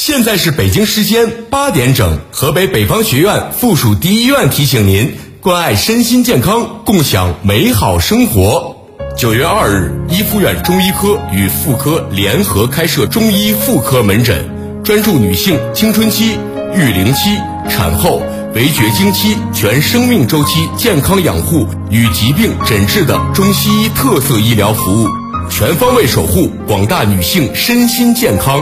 现在是北京时间8点整，河北北方学院附属第一医院提醒您，关爱身心健康，共享美好生活。9月2日，一附院中医科与妇科联合开设中医妇科门诊，专注女性青春期、育龄期、产后、围绝经期全生命周期健康养护与疾病诊治的中西医特色医疗服务，全方位守护广大女性身心健康。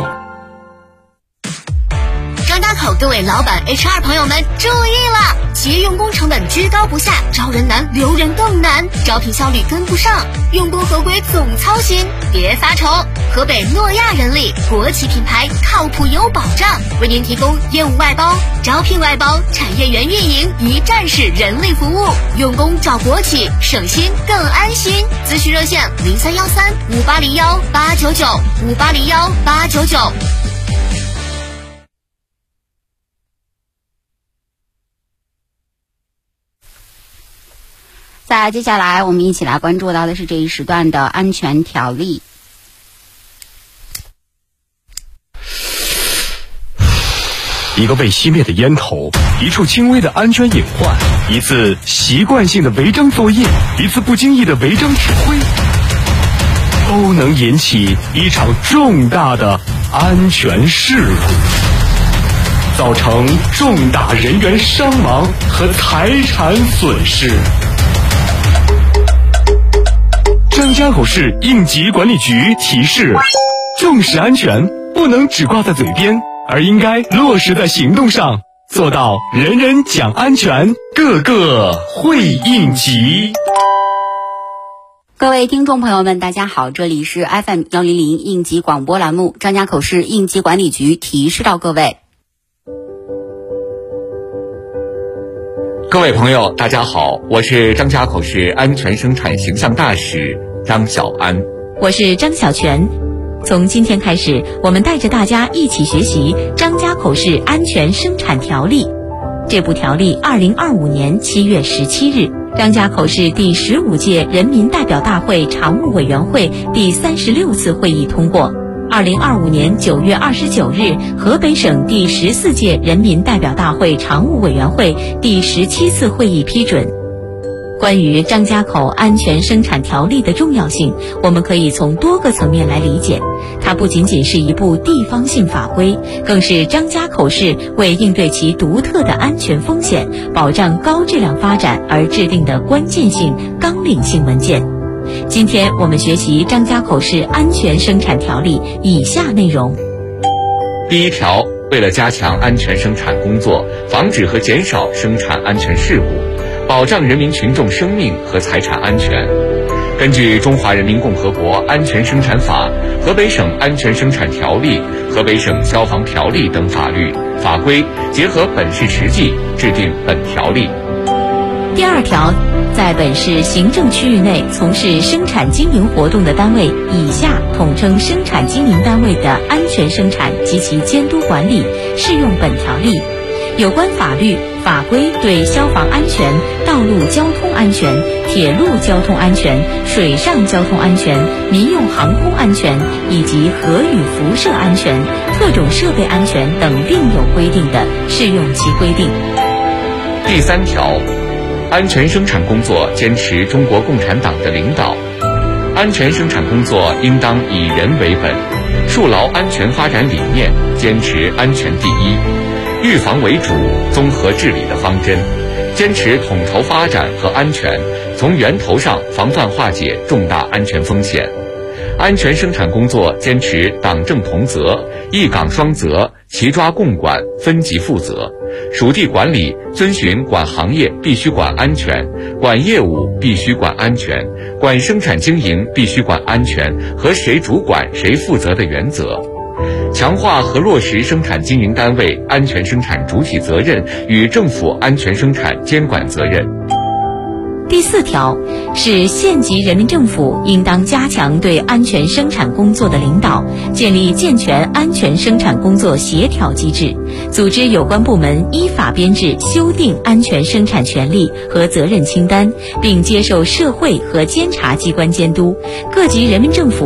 张家口各位老板 HR 朋友们注意了，企业用工成本居高不下，招人难留人更难，招聘效率跟不上，用工合规总操心，别发愁，河北诺亚人力国企品牌，靠谱有保障，为您提供业务外包、招聘外包、产业园运营一站式人力服务，用工找国企省心更安心。咨询热线03135801-899，5801-899。 在接下来我们一起来关注到的是这一时段的安全条例。 一个未熄灭的烟头，一处轻微的安全隐患，一次习惯性的违章作业，一次不经意的违章指挥，都能引起一场重大的安全事故，造成重大人员伤亡和财产损失。张家口市应急管理局提示：重视安全不能只挂在嘴边，而应该落实在行动上，做到人人讲安全，个个会应急。 各位听众朋友们，大家好，这里是 FM100应急广播栏目，张家口市应急管理局提示到各位。 各位朋友大家好，我是张家口市安全生产形象大使张小安。 我是张小泉。从今天开始，我们带着大家一起学习张家口市安全生产条例。这部条例2025年7月17日张家口市第15届人民代表大会常务委员会第36次会议通过，2025年9月29日河北省第14届人民代表大会常务委员会第17次会议批准。关于张家口安全生产条例的重要性，我们可以从多个层面来理解。它不仅仅是一部地方性法规，更是张家口市为应对其独特的安全风险、保障高质量发展而制定的关键性、纲领性文件。今天我们学习张家口市安全生产条例以下内容。 第一条，为了加强安全生产工作，防止和减少生产安全事故，保障人民群众生命和财产安全，根据《中华人民共和国安全生产法》、河北省安全生产条例、河北省消防条例等法律法规，结合本市实际，制定本条例。 第二条，在本市行政区域内从事生产经营活动的单位以下统称生产经营单位的安全生产及其监督管理适用本条例。有关法律法规对消防安全、道路交通安全、铁路交通安全、水上交通安全、民用航空安全以及核与辐射安全、特种设备安全等另有规定的，适用其规定。 第三条，安全生产工作坚持中国共产党的领导，安全生产工作应当以人为本，树牢安全发展理念，坚持安全第一、预防为主、综合治理的方针，坚持统筹发展和安全，从源头上防范化解重大安全风险。安全生产工作坚持党政同责、一岗双责、齐抓共管、分级负责，属地管理遵循管行业必须管安全、管业务必须管安全、管生产经营必须管安全和谁主管谁负责的原则，强化和落实生产经营单位安全生产主体责任与政府安全生产监管责任。 第四条，是县级人民政府应当加强对安全生产工作的领导，建立健全安全生产工作协调机制，组织有关部门依法编制修订安全生产权利和责任清单，并接受社会和监察机关监督，各级人民政府